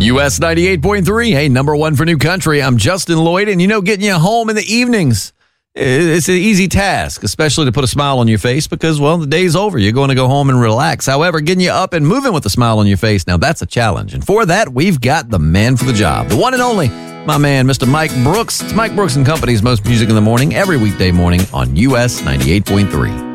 US 98.3, hey, number one for new country. I'm Justin Lloyd, and getting you home in the evenings, it's an easy task, especially to put a smile on your face because, well, the day's over. You're going to go home and relax. However, getting you up and moving with a smile on your face, now that's a challenge. And for that, we've got the man for the job, the one and only, my man, Mr. Mike Brooks. It's Mike Brooks and Company's Most Music in the Morning, every weekday morning on US 98.3.